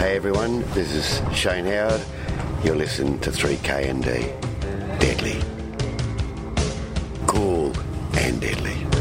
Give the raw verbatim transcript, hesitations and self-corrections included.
Hey everyone, this is Shane Howard. You're listening to three K N D. Deadly. Cool and deadly.